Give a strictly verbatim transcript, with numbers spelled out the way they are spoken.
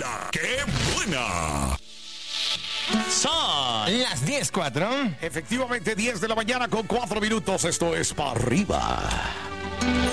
La que buena. Son las diez cuatro. Efectivamente, diez de la mañana con cuatro minutos. Esto es Pa' Arriba.